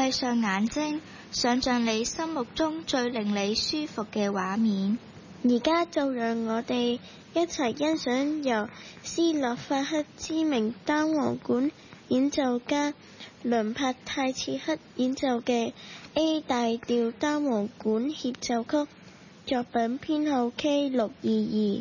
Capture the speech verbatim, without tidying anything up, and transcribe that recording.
閉上眼睛，想像你心目中最令你舒服嘅畫面。 而家就讓我哋一齊欣賞由斯洛伐克知名單簧管演奏家倫帕泰切克演奏嘅 A 大調單簧管協奏曲，作品編號 K 六二二。